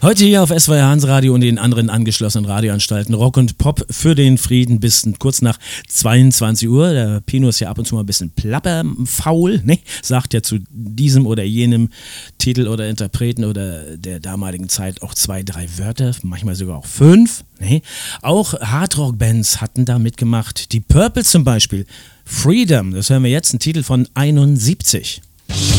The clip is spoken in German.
Heute hier auf SWR Hansradio und den anderen angeschlossenen Radioanstalten Rock und Pop für den Frieden bis kurz nach 22 Uhr. Der Pino ist ja ab und zu mal ein bisschen plapperfaul, ne? Sagt ja zu diesem oder jenem Titel oder Interpreten oder der damaligen Zeit auch 2, 3 Wörter, manchmal sogar auch 5. Ne? Auch Hardrock-Bands hatten da mitgemacht. Die Purple zum Beispiel. Freedom, das hören wir jetzt, ein Titel von 71.